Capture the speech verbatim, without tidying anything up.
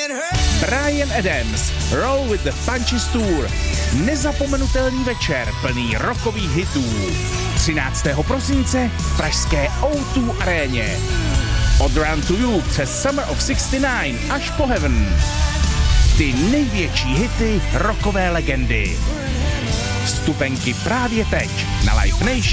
Bryan Adams, Roll with the Punches Tour. Nezapomenutelný večer plný rockových hitů. třináctého prosince v pražské ó dva aréně. Od Run to You přes Summer of šedesát devět až po Heaven. Ty největší hity rockové legendy. Vstupenky právě teď na Live Nation